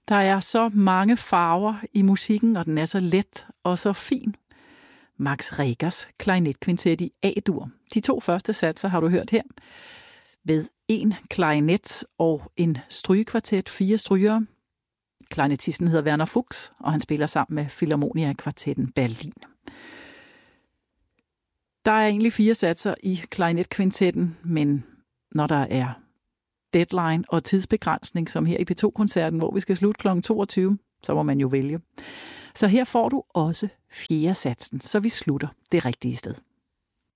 Der er så mange farver i musikken, og den er så let og så fin. Max Regers klarinetkvintet i A-dur. De 2 første satser har du hørt her. Ved 1 klarinet og en strygekvartet, 4 strygere. Klarinetisten hedder Werner Fuchs, og han spiller sammen med Philharmonia-kvartetten Berlin. Der er egentlig 4 satser i klarinetkvintetten, men når der er deadline og tidsbegrænsning, som her i P2-koncerten, hvor vi skal slutte kl. 22, så må man jo vælge. Så her får du også 4. satsen, så vi slutter det rigtige sted.